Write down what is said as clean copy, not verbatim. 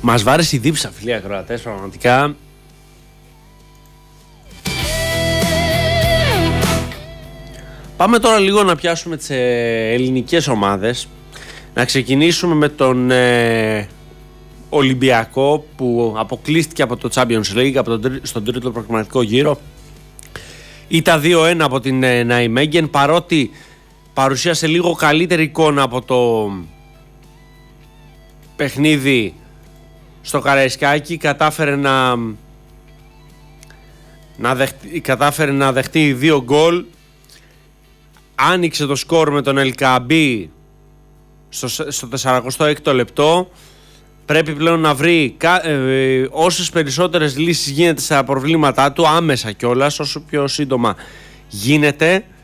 Μας βάρεσε η δίψα, φίλοι ακροατές, πραγματικά. Πάμε τώρα λίγο να πιάσουμε τις ελληνικές ομάδες. Να ξεκινήσουμε με τον Ολυμπιακό που αποκλείστηκε από το Champions League στον τρίτο προκριματικό γύρο. Ήταν 2-1 από την Ναϊμέγγεν, παρότι παρουσίασε λίγο καλύτερη εικόνα από το παιχνίδι στο Καραϊσκάκι. Κατάφερε να δεχτεί 2 γκολ. Άνοιξε το σκορ με τον Ελκαμπή στο 46ο λεπτό. Πρέπει πλέον να βρει όσες περισσότερες λύσεις γίνεται στα προβλήματά του, άμεσα κιόλας, όσο πιο σύντομα γίνεται.